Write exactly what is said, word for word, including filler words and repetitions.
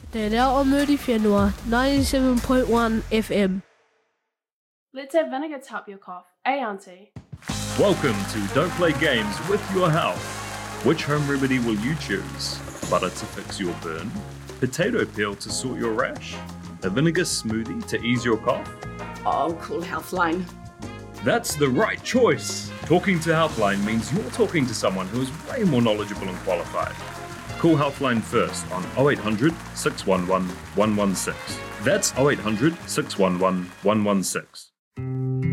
Te reo o Muri Whenua, ninety-seven point one F M. Let's have vinegar to help your cough. Eh, Auntie? Welcome to Don't Play Games with Your Health. Which home remedy will you choose? Butter to fix your burn? Potato peel to sort your rash? A vinegar smoothie to ease your cough? Oh, call Healthline. That's the right choice. Talking to Healthline means you're talking to someone who is way more knowledgeable and qualified. Call Healthline first on oh eight hundred, six one one, one one six. That's oh eight hundred, six one one, one one six.